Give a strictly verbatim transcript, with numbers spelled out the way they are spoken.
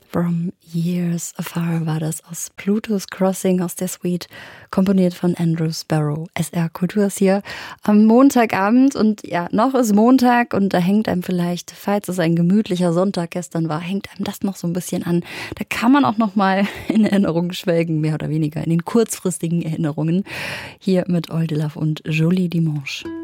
From Years Afar war das aus Pluto's Crossing aus der Suite, komponiert von Andrew Sparrow. S R Kultur ist hier am Montagabend und ja, noch ist Montag und da hängt einem vielleicht, falls es ein gemütlicher Sonntag gestern war, hängt einem das noch so ein bisschen an. Da kann man auch noch mal in Erinnerungen schwelgen, mehr oder weniger in den kurzfristigen Erinnerungen. Hier mit Old Love und Jolie Dimanche.